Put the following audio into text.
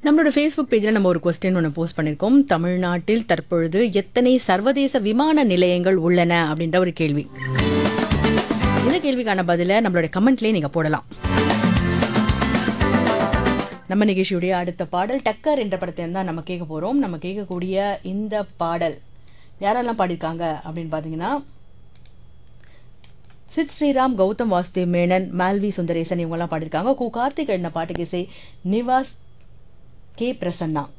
நம்மளோட ஃபேஸ்புக் பேஜில் நம்ம ஒரு கொஸ்டின் ஒன்று போஸ்ட் பண்ணியிருக்கோம். தமிழ்நாட்டில் தற்பொழுது எத்தனை சர்வதேச விமான நிலையங்கள் உள்ளன அப்படின்ற ஒரு கேள்வி. இந்த கேள்விக்கான பதிலை நம்மளோட கமெண்ட்லேயே நீங்கள் போடலாம். நம்ம நிகழ்ச்சியுடைய அடுத்த பாடல் டக்கர் என்ற படத்தை தான் நம்ம கேட்க போகிறோம். நம்ம கேட்கக்கூடிய இந்த பாடல் யாரெல்லாம் பாடியிருக்காங்க அப்படின்னு பார்த்தீங்கன்னா, சித் ஸ்ரீராம், கௌதம் வாசுதேவ் மேனன், மால்வி சுந்தரேசன் இவங்கெல்லாம் பாடியிருக்காங்க. கார்த்திக் எழுதின பாட்டுக்கு இசை நிவாஸ் கே பிரசன்னா.